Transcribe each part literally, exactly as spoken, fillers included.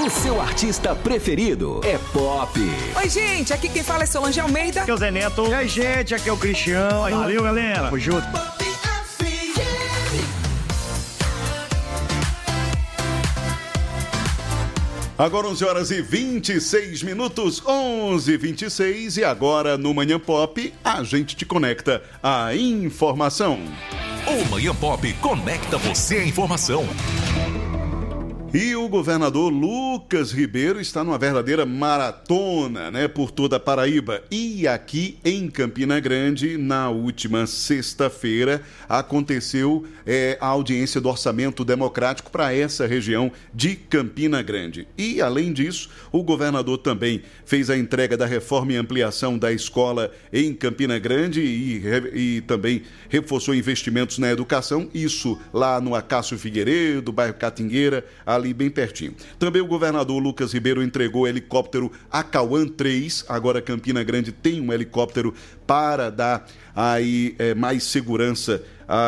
O seu artista preferido é pop. Oi, gente, aqui quem fala é Solange Almeida. Aqui é o Zé Neto. E aí, gente, aqui é o Cristiano. Valeu, galera. Tamo junto. Agora onze horas e vinte e seis minutos, onze e vinte e seis, e agora no Manhã Pop a gente te conecta à informação. O Manhã Pop conecta você à informação. E o governador Lucas Ribeiro está numa verdadeira maratona, né, por toda a Paraíba. E aqui em Campina Grande, na última sexta-feira, aconteceu é, a audiência do Orçamento Democrático para essa região de Campina Grande. E, além disso, o governador também fez a entrega da reforma e ampliação da escola em Campina Grande e, e também reforçou investimentos na educação, isso lá no Acácio Figueiredo, bairro Catingueira, ali bem pertinho. Também o governador Lucas Ribeiro entregou o helicóptero Acauã três, agora Campina Grande tem um helicóptero para dar aí é, mais segurança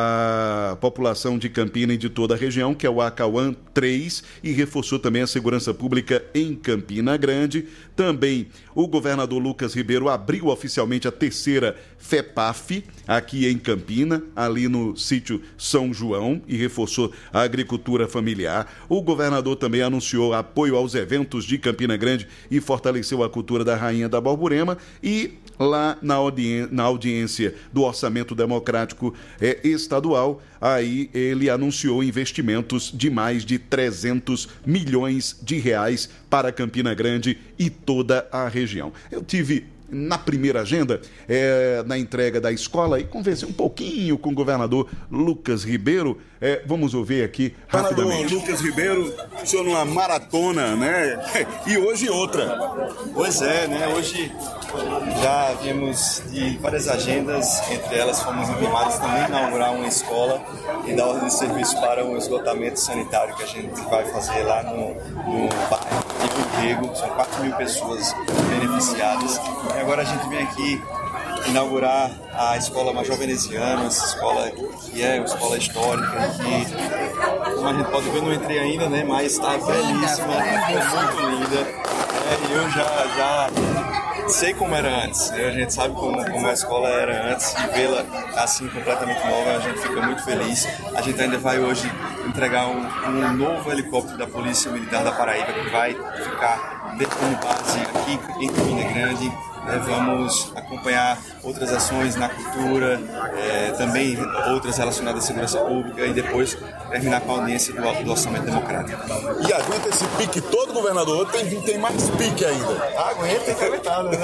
à população de Campina e de toda a região, que é o Acauã três, e reforçou também a segurança pública em Campina Grande. Também o governador Lucas Ribeiro abriu oficialmente a terceira FEPAF aqui em Campina, ali no sítio São João, e reforçou a agricultura familiar. O governador também anunciou apoio aos eventos de Campina Grande e fortaleceu a cultura da Rainha da Borborema. E lá na, audien- na audiência do Orçamento Democrático é, estadual, aí ele anunciou investimentos de mais de trezentos milhões de reais para Campina Grande e toda a região. Eu tive na primeira agenda, é, na entrega da escola, e conversei um pouquinho com o governador Lucas Ribeiro. É, vamos ouvir aqui rapidamente. Governador Lucas Ribeiro, o senhor numa maratona, né? E hoje outra. Pois é, né? Hoje já viemos de várias agendas, entre elas fomos intimados também inaugurar uma escola e dar ordem de serviço para o esgotamento sanitário que a gente vai fazer lá no, no bairro de Rio. São quatro mil pessoas beneficiadas. E agora a gente vem aqui inaugurar a Escola Major Veneziano, essa escola que é uma escola histórica, que, como a gente pode ver, não entrei ainda, né? Mas está belíssima, é muito linda. É, eu já, já sei como era antes, né? A gente sabe como, como a escola era antes, e vê-la assim completamente nova, a gente fica muito feliz. A gente ainda vai hoje entregar um, um novo helicóptero da Polícia Militar da Paraíba, que vai ficar como base aqui em Campina Grande. É, vamos acompanhar outras ações na cultura, é, também outras relacionadas à segurança pública, e depois terminar com a audiência do, do Orçamento Democrático. E aguenta esse pique todo, governador? Tem, tem mais pique ainda? Ah, aguenta, tem que aguentar, né?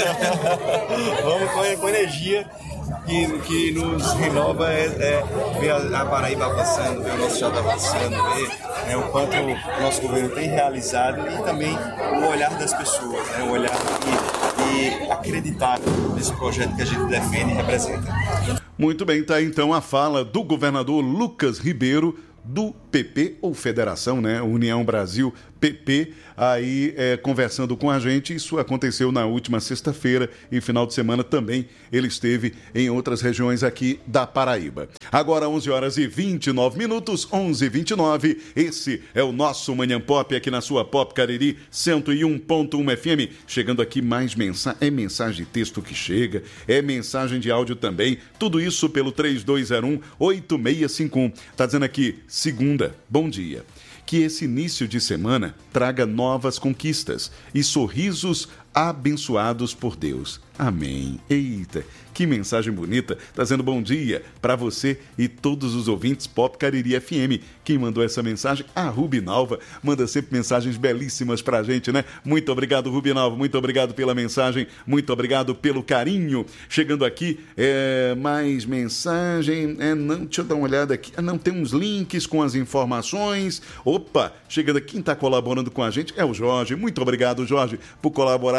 Vamos com, com energia que, que nos renova, é, é ver a, a Paraíba avançando, ver o nosso estado avançando, ver né, o quanto o nosso governo tem realizado, e também o olhar das pessoas, né, o olhar que, e acreditar nesse projeto que a gente defende e representa. Muito bem, tá então a fala do governador Lucas Ribeiro, do P P, ou Federação, né? União Brasil P P, aí é, conversando com a gente. Isso aconteceu na última sexta-feira, e final de semana também ele esteve em outras regiões aqui da Paraíba. Agora onze horas e vinte e nove minutos, onze e vinte e nove. Esse é o nosso Manhã Pop aqui na sua Pop Cariri cento e um ponto um F M. Chegando aqui mais mensagem, é mensagem de texto que chega, é mensagem de áudio também. Tudo isso pelo três dois zero um, oito seis cinco um. Tá dizendo aqui, segunda, bom dia. Que esse início de semana traga novas conquistas e sorrisos abençoados por Deus. Amém. Eita, que mensagem bonita. Tá dizendo bom dia para você e todos os ouvintes Pop Cariri F M. Quem mandou essa mensagem? A Rubinalva. Manda sempre mensagens belíssimas pra gente, né? Muito obrigado, Rubinalva. Muito obrigado pela mensagem. Muito obrigado pelo carinho. Chegando aqui, é, mais mensagem. É, não, deixa eu dar uma olhada aqui. Não, tem uns links com as informações. Opa, chegando aqui, quem tá colaborando com a gente é o Jorge. Muito obrigado, Jorge, por colaborar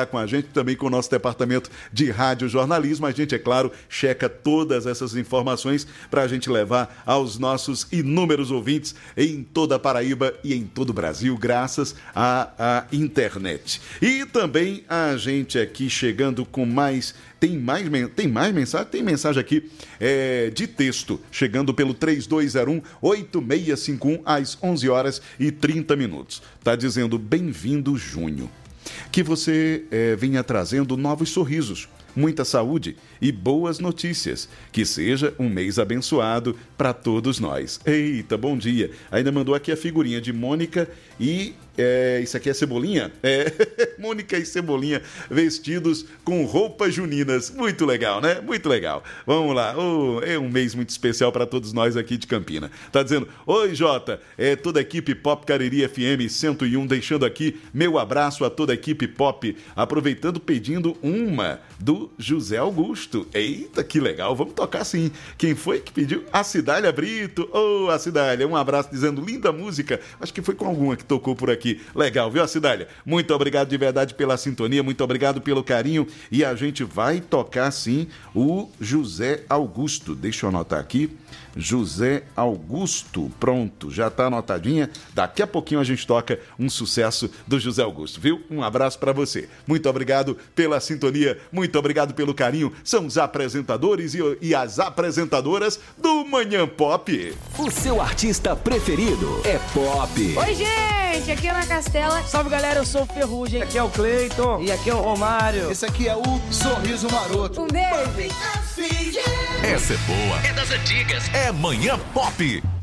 com a gente, também com o nosso departamento de rádio jornalismo. A gente, é claro, checa todas essas informações para a gente levar aos nossos inúmeros ouvintes em toda a Paraíba e em todo o Brasil, graças à, à internet. E também a gente aqui chegando com mais... Tem mais, tem mais mensagem? Tem mensagem aqui é, de texto, chegando pelo três dois zero um, oito seis cinco um às onze horas e trinta minutos. Está dizendo, bem-vindo, junho. Que você é, venha trazendo novos sorrisos, muita saúde e boas notícias. Que seja um mês abençoado para todos nós. Eita, bom dia. Ainda mandou aqui a figurinha de Mônica e... É, isso aqui é Cebolinha? É, Mônica e Cebolinha vestidos com roupas juninas. Muito legal, né? Muito legal. Vamos lá. Oh, é um mês muito especial para todos nós aqui de Campina. Tá dizendo, oi Jota, é toda a equipe Pop Cariri F M cento e um, deixando aqui meu abraço a toda a equipe Pop, aproveitando pedindo uma do José Augusto. Eita, que legal. Vamos tocar sim. Quem foi que pediu? A Cidália Brito. Ô, oh, a Cidália, um abraço dizendo linda música. Acho que foi com alguma que tocou por aqui. Legal, viu, Cidália? Muito obrigado de verdade pela sintonia, muito obrigado pelo carinho. E a gente vai tocar, sim, o José Augusto. Deixa eu anotar aqui. José Augusto. Pronto, já tá anotadinha. Daqui a pouquinho a gente toca um sucesso do José Augusto, viu? Um abraço para você. Muito obrigado pela sintonia, muito obrigado pelo carinho. São os apresentadores e, e as apresentadoras do Manhã Pop. O seu artista preferido é Pop. Oi, gente, aqui é Ana Castela. Salve, galera, eu sou o Ferrugem. Aqui é o Cleiton. E aqui é o Romário. Esse aqui é o Sorriso Maroto. Um beijo. Essa é boa. É das antigas. É Manhã Pop.